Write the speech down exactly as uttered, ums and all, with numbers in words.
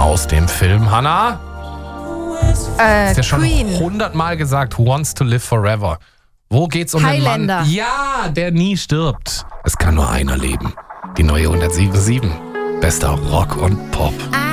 aus dem Film, Hannah? Äh, Ist ja schon Queen. hundertmal gesagt, Who Wants to Live Forever? Wo geht's um Highlander. den Mann? Ja, der nie stirbt. Es kann nur einer leben. Die neue hundertsieben Komma sieben. Bester Rock und Pop.